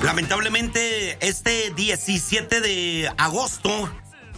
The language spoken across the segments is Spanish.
Lamentablemente, este 17 de agosto,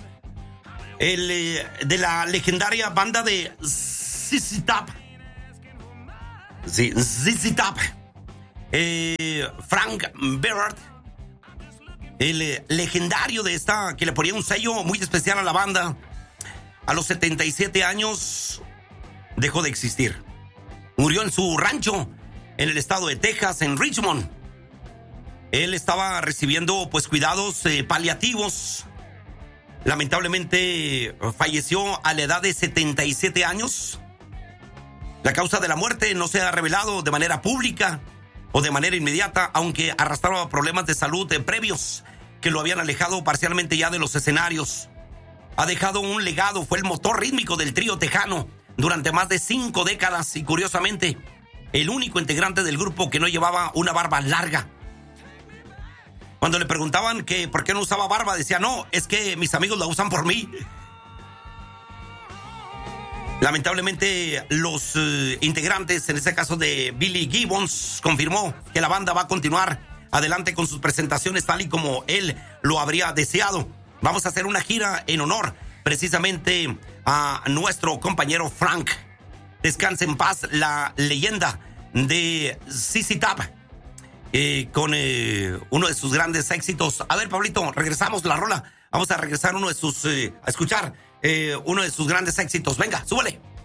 de la legendaria banda de ZZ Top. Sí, ZZ Top. Frank Beard, el legendario de esta, que le ponía un sello muy especial a la banda, a los 77 años dejó de existir. Murió en su rancho en el estado de Texas, en Richmond. Él estaba recibiendo pues cuidados paliativos. Lamentablemente falleció a la edad de 77 años. La causa de la muerte no se ha revelado de manera pública o de manera inmediata, aunque arrastraba problemas de salud previos que lo habían alejado parcialmente ya de los escenarios. Ha dejado un legado, fue el motor rítmico del trío tejano durante más de 5 décadas y, curiosamente, el único integrante del grupo que no llevaba una barba larga. Cuando le preguntaban que por qué no usaba barba, decía: no, es que mis amigos la usan por mí. Lamentablemente, los integrantes, en este caso de Billy Gibbons, confirmó que la banda va a continuar adelante con sus presentaciones tal y como él lo habría deseado. Vamos a hacer una gira en honor precisamente a nuestro compañero Frank. Descanse en paz la leyenda de ZZ Top, con uno de sus grandes éxitos. A ver, Pablito, regresamos la rola. Vamos a regresar a escuchar uno de sus grandes éxitos. Venga, súbele.